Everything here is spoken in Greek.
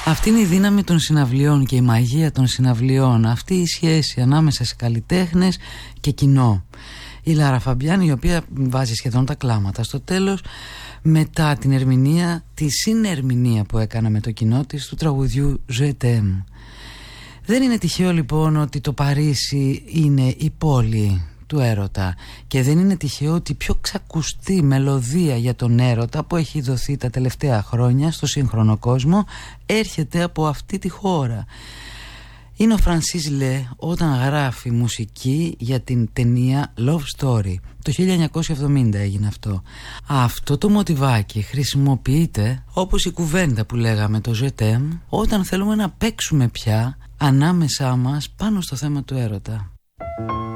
Αυτή είναι η δύναμη των συναυλιών και η μαγεία των συναυλιών. Αυτή η σχέση ανάμεσα σε καλλιτέχνες και κοινό. Η Λάρα Φαμπιάν, η οποία βάζει σχεδόν τα κλάματα στο τέλος, μετά την ερμηνεία, τη συνερμηνεία που έκανα με το κοινό της του τραγουδιού Je t'aime. Δεν είναι τυχαίο λοιπόν ότι το Παρίσι είναι η πόλη του έρωτα, και δεν είναι τυχαίο ότι η πιο ξακουστή μελωδία για τον έρωτα που έχει δοθεί τα τελευταία χρόνια στο σύγχρονο κόσμο έρχεται από αυτή τη χώρα. Είναι ο Φρανσίς Λε όταν γράφει μουσική για την ταινία Love Story. Το 1970 έγινε αυτό. Αυτό το μοτιβάκι χρησιμοποιείται, όπως η κουβέντα που λέγαμε, το Je t'aime, όταν θέλουμε να παίξουμε πια ανάμεσά μας πάνω στο θέμα του έρωτα.